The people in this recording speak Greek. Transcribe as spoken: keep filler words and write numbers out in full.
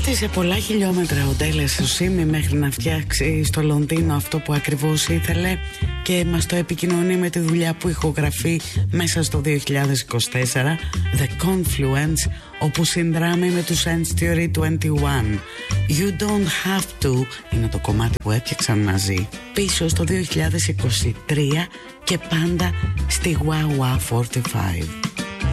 Πάτησε πολλά χιλιόμετρα ο Ντέλε Σουσίμι μέχρι να φτιάξει στο Λονδίνο αυτό που ακριβώς ήθελε και μας το επικοινωνεί με τη δουλειά που ηχογραφεί μέσα στο δύο χιλιάδες είκοσι τέσσερα, The Confluence, όπου συνδράμει με τους End Theory είκοσι ένα. You Don't Have To είναι το κομμάτι που έπιαξαν μαζί πίσω στο δύο χιλιάδες είκοσι τρία και πάντα στη Wah Wah σαράντα πέντε.